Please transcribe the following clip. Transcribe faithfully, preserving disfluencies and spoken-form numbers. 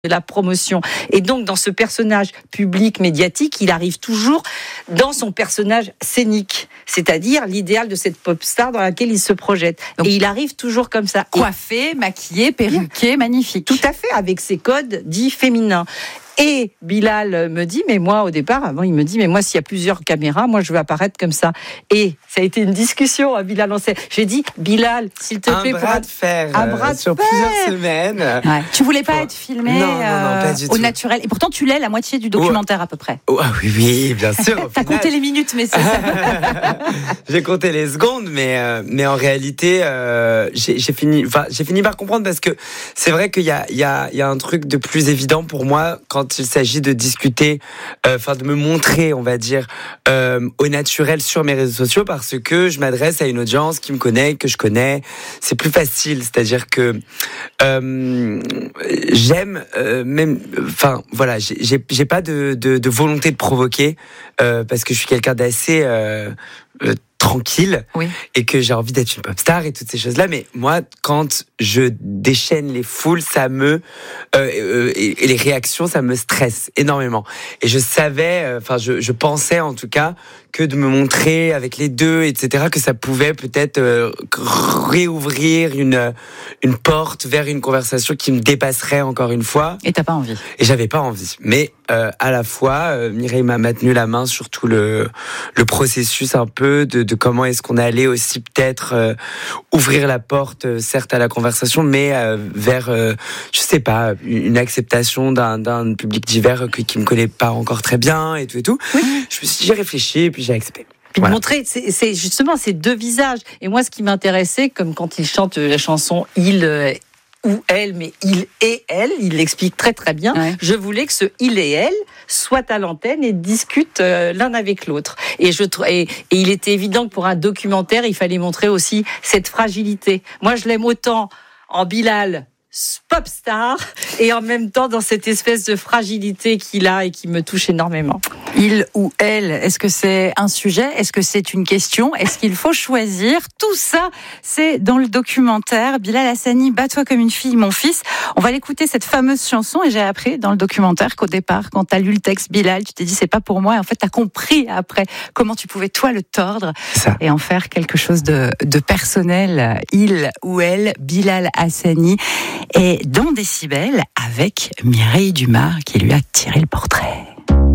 de la promotion. Et donc, dans ce personnage public, médiatique, il arrive toujours dans son personnage scénique, c'est-à-dire l'idéal de cette pop star dans laquelle il se projette. Donc, et il arrive toujours comme ça. Coiffé, maquillé, perruqué, magnifique. Tout à fait, avec ses codes dits féminins. Et Bilal me dit, mais moi, au départ, avant, il me dit, mais moi, s'il y a plusieurs caméras, moi, je veux apparaître comme ça. Et ça a été une discussion à Bilal. J'ai dit, Bilal, s'il te un plaît, bras pour de fer, un bras de sur fer. plusieurs semaines. Ouais. Tu voulais pas être filmé non, non, non, pas du euh, tout. au naturel. Et pourtant, tu l'es la moitié du documentaire oh. à peu près. Oh, ah oui, oui, bien sûr. T'as compté les minutes, mais c'est ça. J'ai compté les secondes, mais euh, mais en réalité, euh, j'ai, j'ai fini, enfin, j'ai fini par comprendre parce que c'est vrai qu'il y a il y a il y a un truc de plus évident pour moi quand il s'agit de discuter, enfin euh, de me montrer, on va dire, euh, au naturel sur mes réseaux sociaux parce que je m'adresse à une audience qui me connaît, que je connais. C'est plus facile, c'est-à-dire que euh, j'aime euh, même, enfin voilà, j'ai, j'ai, j'ai pas de, de, de volonté de provoquer euh, parce que je suis quelqu'un d'assez euh, euh, tranquille oui. et que j'ai envie d'être une pop star et toutes ces choses-là. Mais moi, quand je déchaîne les foules, ça me euh, euh, et, et les réactions, ça me stresse énormément. Et je savais, enfin, euh, je, je pensais en tout cas que de me montrer avec les deux, et cetera, que ça pouvait peut-être euh, réouvrir une une porte vers une conversation qui me dépasserait encore une fois. Et t'as pas envie. Et j'avais pas envie. Mais euh, à la fois, euh, Mireille m'a maintenu la main sur tout le le processus un peu de, de comment est-ce qu'on allait aussi peut-être euh, ouvrir la porte, euh, certes à la conversation, mais euh, vers, euh, je sais pas, une acceptation d'un, d'un public divers qui, qui me connaît pas encore très bien et tout et tout. Oui. Je me suis dit, j'ai réfléchi et puis j'ai accepté. Puis voilà. de montrer, c'est, c'est justement ces deux visages. Et moi, ce qui m'intéressait, comme quand il chante la chanson « Il euh, » ou elle, mais il et elle, il l'explique très très bien. Ouais. Je voulais que ce il et elle soient à l'antenne et discutent euh, l'un avec l'autre. Et, je, et, et il était évident que pour un documentaire, il fallait montrer aussi cette fragilité. Moi, je l'aime autant en Bilal, pop star, et en même temps dans cette espèce de fragilité qu'il a et qui me touche énormément. Il ou elle, est-ce que c'est un sujet ? Est-ce que c'est une question ? Est-ce qu'il faut choisir ? Tout ça, c'est dans le documentaire. Bilal Hassani, Bats-toi comme une fille, mon fils. On va l'écouter, cette fameuse chanson, et j'ai appris dans le documentaire qu'au départ, quand t'as lu le texte Bilal, tu t'es dit c'est pas pour moi, et en fait t'as compris après comment tu pouvais toi le tordre et en faire quelque chose de, de personnel. Il ou elle, Bilal Hassani, est dans Décibel avec Mireille Dumas qui lui a tiré le portrait.